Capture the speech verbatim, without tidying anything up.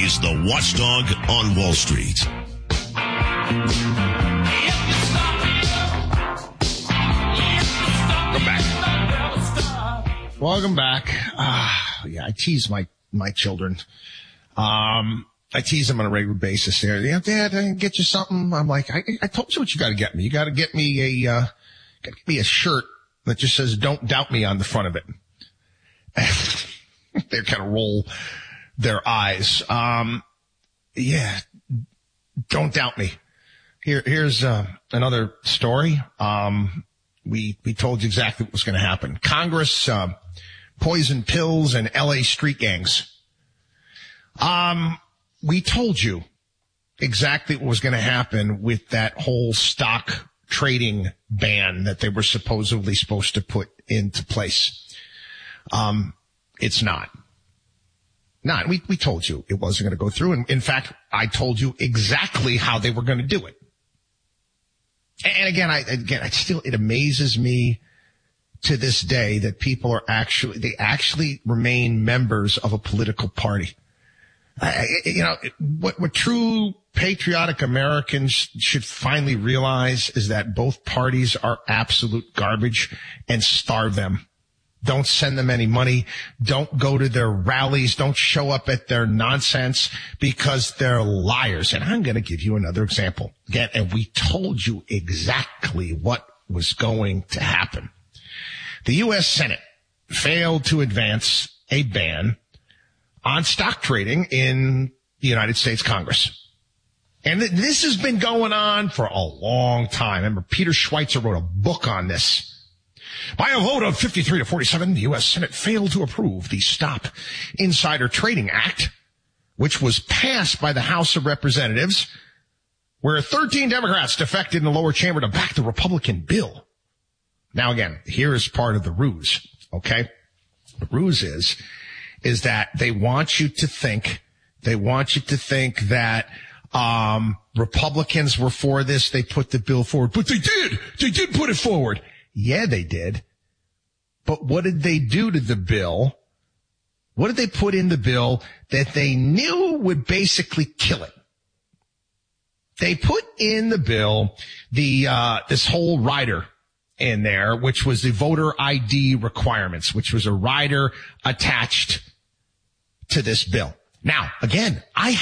He's the watchdog on Wall Street. Welcome back. Welcome back. Ah, yeah, I tease my, my children. Um, I tease them on a regular basis there. Yeah, Dad, I can get you something. I'm like, I, I told you what you got to get me. You got to get me a, uh, got to get me a shirt that just says "Don't doubt me" on the front of it. They kind of roll their eyes. Um, yeah, don't doubt me. Here, here's uh, another story. Um, we we told you exactly what was going to happen. Congress, uh, poison pills, and L A street gangs. Um, we told you exactly what was going to happen with that whole stock trading ban that they were supposedly supposed to put into place. Um, it's not. Not. We, we told you it wasn't going to go through. And in fact, I told you exactly how they were going to do it. And again, I, again, I still, it amazes me to this day that people are actually, they actually remain members of a political party. I, you know, what, what true patriotic Americans should finally realize is that both parties are absolute garbage, and starve them. Don't send them any money. Don't go to their rallies. Don't show up at their nonsense, because they're liars. And I'm going to give you another example. Again, and we told you exactly what was going to happen. The U S Senate failed to advance a ban on stock trading in the United States Congress. And th- this has been going on for a long time. Remember, Peter Schweitzer wrote a book on this. By a vote of fifty-three to forty-seven, the U S Senate failed to approve the Stop Insider Trading Act, which was passed by the House of Representatives, where thirteen Democrats defected in the lower chamber to back the Republican bill. Now again, here is part of the ruse, okay? The ruse is, is that they want you to think, they want you to think that, um, Republicans were for this, they put the bill forward. But they did! They did put it forward! Yeah, they did. But what did they do to the bill? What did they put in the bill that they knew would basically kill it? They put in the bill the, uh, this whole rider in there, which was the voter I D requirements, which was a rider attached to this bill. Now, again, I